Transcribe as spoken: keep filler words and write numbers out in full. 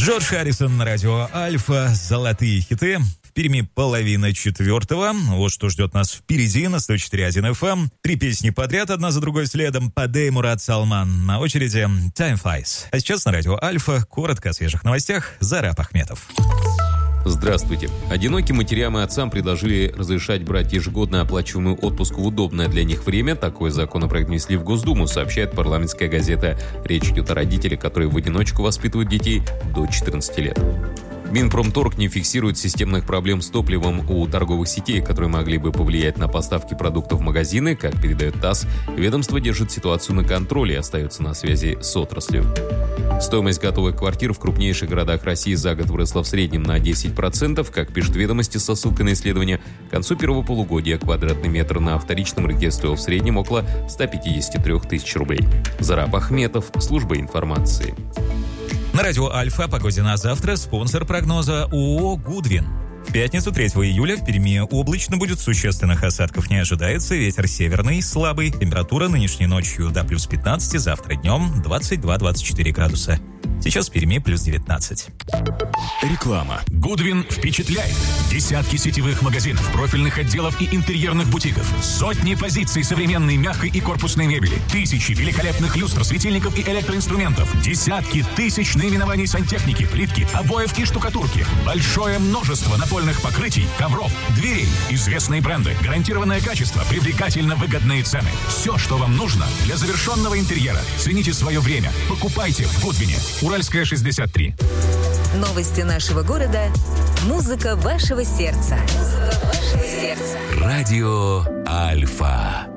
Джордж Харрисон на радио Альфа. Золотые хиты. В Перми половина четвертого. Вот что ждет нас впереди на сто четыре точка один эф эм. Три песни подряд, одна за другой следом. Падей, Мурат, Салман. На очереди Time Flies. А сейчас на радио Альфа коротко о свежих новостях. Зараб Ахметов. Здравствуйте. Одиноким матерям и отцам предложили разрешать брать ежегодно оплачиваемый отпуск в удобное для них время. Такой законопроект внесли в Госдуму, сообщает парламентская газета. Речь идет о родителях, которые в одиночку воспитывают детей до четырнадцати лет. Минпромторг не фиксирует системных проблем с топливом у торговых сетей, которые могли бы повлиять на поставки продуктов в магазины. Как передает ТАСС, ведомство держит ситуацию на контроле и остается на связи с отраслью. Стоимость готовых квартир в крупнейших городах России за год выросла в среднем на десять процентов. Как пишут ведомости со ссылкой на исследование, к концу первого полугодия квадратный метр на вторичном рынке стоил в среднем около ста пятидесяти трёх тысяч рублей. Зараб Ахметов, служба информации. На радио Альфа о погоде на завтра спонсор прогноза ООО «Гудвин». В пятницу третьего июля в Перми облачно будет, существенных осадков не ожидается, ветер северный, слабый, температура нынешней ночью до плюс пятнадцати, завтра днем двадцать два - двадцать четыре градуса. Сейчас в Перми плюс девятнадцать. Реклама. Гудвин впечатляет. Десятки сетевых магазинов, профильных отделов и интерьерных бутиков. Сотни позиций современной мягкой и корпусной мебели. Тысячи великолепных люстр, светильников и электроинструментов. Десятки тысяч наименований сантехники, плитки, обоев и штукатурки. Большое множество напольных покрытий, ковров, дверей. Известные бренды, гарантированное качество, привлекательно выгодные цены. Все, что вам нужно для завершенного интерьера. Цените свое время. Покупайте в Гудвине. Уральская, шестьдесят три. Новости нашего города. Музыка вашего сердца. Музыка вашего сердца. Радио Альфа.